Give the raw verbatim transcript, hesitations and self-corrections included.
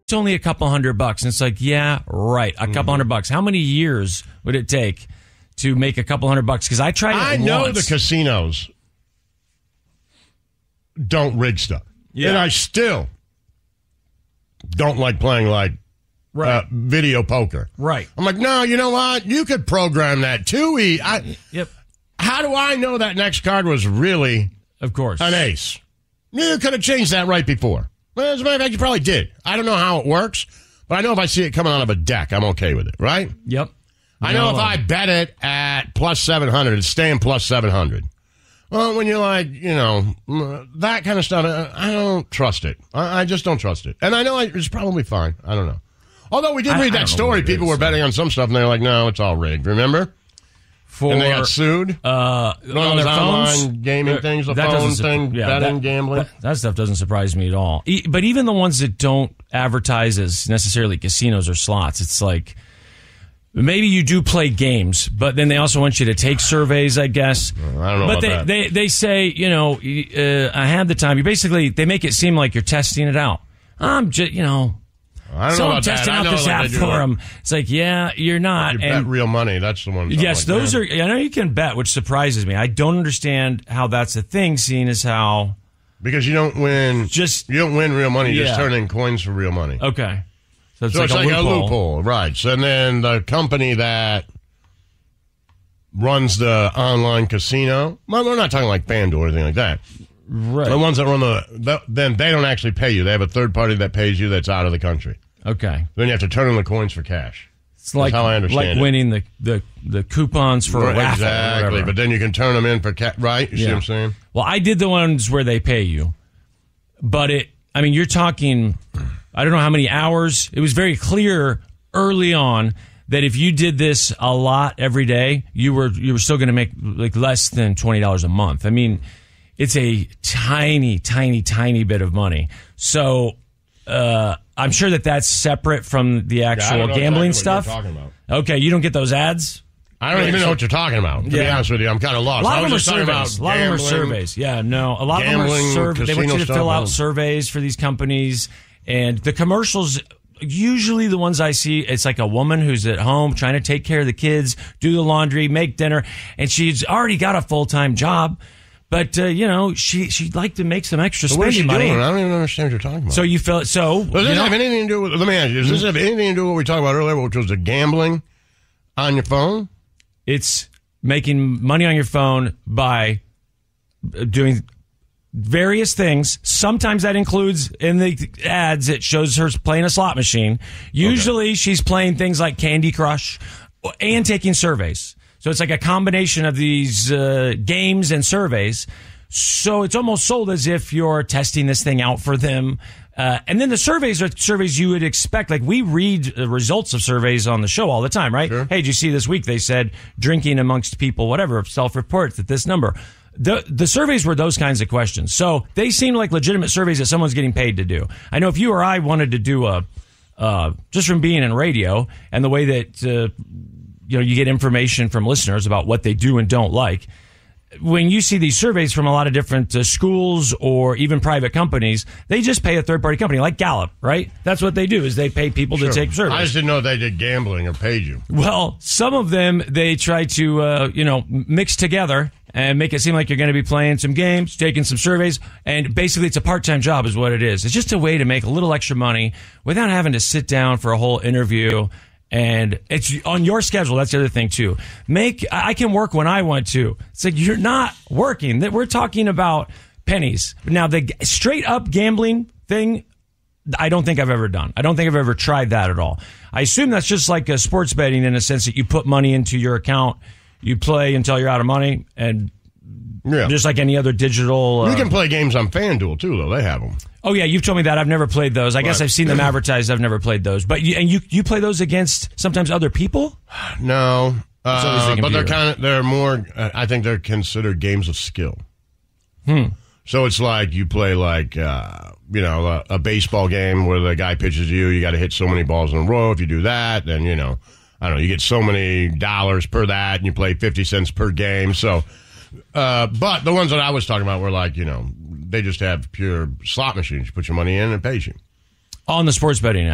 it's only a couple hundred bucks. And it's like, yeah, right, a couple mm-hmm. hundred bucks. How many years would it take to make a couple hundred bucks? Because I tried it I know once. the casinos don't rig stuff. Yeah. And I still don't like playing like right. uh, video poker. Right. I'm like, no, you know what? You could program that too. E. I, yep. How do I know that next card was really of course an ace? You could have changed that right before. Well, as a matter of fact, you probably did. I don't know how it works, but I know if I see it coming out of a deck, I'm okay with it, right? Yep. I know no, if I bet it at plus seven hundred, it's staying plus seven hundred. Well, when you're like, you know, that kind of stuff, I don't trust it. I, I just don't trust it. And I know it's probably fine. I don't know. Although we did I, read that story, people is, were betting on some stuff, and they were like, no, it's all rigged. Remember? For, and they got sued? Uh, on on their online phones? gaming things, the that phone su- thing, yeah, betting, that, gambling. That, that stuff doesn't surprise me at all. E- but even the ones that don't advertise as necessarily casinos or slots, it's like... Maybe you do play games, but then they also want you to take surveys, I guess. I don't know but about they, that. they they say, you know, uh, I had the time. You basically, they make it seem like you're testing it out. I'm just, you know, I don't so know I'm about testing that. out this like app for them. It's like, yeah, you're not. You and bet real money. That's the one. Yes, like those that. are, I know you can bet, which surprises me. I don't understand how that's a thing, seeing as how. Because you don't win, just you don't win real money. You yeah. just turn in coins for real money. Okay. So it's so like, it's a, like loophole. a loophole, right? So then the company that runs the online casino, well, we're not talking like FanDuel or anything like that. Right. The ones that run the, the, then they don't actually pay you. They have a third party that pays you that's out of the country. Okay. Then you have to turn in the coins for cash. It's like, that's how I understand like it. winning the, the, the coupons for right, a raffle. Exactly, but then you can turn them in for cash, right? You yeah. see what I'm saying? Well, I did the ones where they pay you. But it, I mean, you're talking, I don't know how many hours. It was very clear early on that if you did this a lot every day, you were you were still going to make like less than twenty dollars a month. I mean, it's a tiny, tiny, tiny bit of money. So uh, I'm sure that that's separate from the actual yeah, I don't know gambling exactly stuff. What you're talking about. Okay, you don't get those ads? I don't even know what you're talking about. To yeah. be honest with you, I'm kind of lost. A lot I of was them are just surveys. A lot gambling, of them are surveys. Yeah, no. A lot of them are surveys. They want you to fill out surveys for these companies. And the commercials, usually the ones I see, it's like a woman who's at home trying to take care of the kids, do the laundry, make dinner, and she's already got a full-time job. But, uh, you know, she, she'd like to make some extra so what is she spending money. Doing? I don't even understand what you're talking about. So you feel it. So, does this you know, have anything to do with, let me ask you, does this have anything to do with what we talked about earlier, which was the gambling on your phone? It's making money on your phone by doing various things. Sometimes that includes in the ads, it shows her playing a slot machine. Usually okay. she's playing things like Candy Crush and taking surveys. So it's like a combination of these uh, games and surveys. So it's almost sold as if you're testing this thing out for them. Uh, and then the surveys are surveys you would expect. Like we read the results of surveys on the show all the time, right? Sure. Hey, did you see this week they said drinking amongst people, whatever, self-reports at this number. The the surveys were those kinds of questions. So they seem like legitimate surveys that someone's getting paid to do. I know if you or I wanted to do a, uh, just from being in radio and the way that, uh, you know, you get information from listeners about what they do and don't like. When you see these surveys from a lot of different uh, schools or even private companies, they just pay a third-party company like Gallup, right? That's what they do is they pay people sure. to take surveys. I just didn't know they did gambling or paid you. Well, some of them, they try to, uh, you know, mix together and make it seem like you're going to be playing some games, taking some surveys, and basically it's a part-time job is what it is. It's just a way to make a little extra money without having to sit down for a whole interview. And it's on your schedule. That's the other thing, too. Make I can work when I want to. It's like you're not working. We're talking about pennies. Now, the straight-up gambling thing, I don't think I've ever done. I don't think I've ever tried that at all. I assume that's just like a sports betting in a sense that you put money into your account, you play until you're out of money, and yeah. just like any other digital... Uh, you can play games on FanDuel, too, though. They have them. Oh, yeah, you've told me that. I've never played those. I right. guess I've seen them advertised. I've never played those. But you, and you you play those against sometimes other people? No. Uh, the but they're kind of, they're more, uh, I think they're considered games of skill. Hmm. So it's like you play like, uh, you know, a, a baseball game where the guy pitches you. You got to hit so many balls in a row. If you do that, then, you know, I don't know, you get so many dollars per that and you play fifty cents per game. So, uh, but the ones that I was talking about were like, you know, they just have pure slot machines. You put your money in and it pays you. On the sports betting app.